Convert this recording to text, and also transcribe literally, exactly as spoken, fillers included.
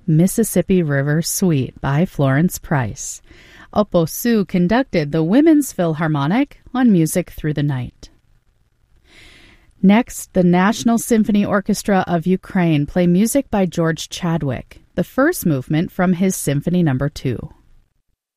Mississippi River Suite by Florence Price. Oppo Su conducted the Women's Philharmonic on Music Through the Night. Next, the National Symphony Orchestra of Ukraine play music by George Chadwick, the first movement from his Symphony Number two.